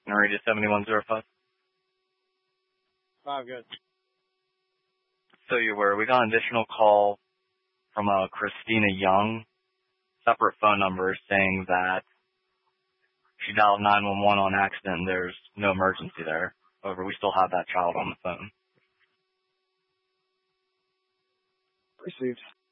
And radio 7105. 5, good. So you were. We got an additional call from Christina Young, separate phone number, saying that she dialed 911 on accident and there's no emergency there. However, we still have that child on the phone. Received.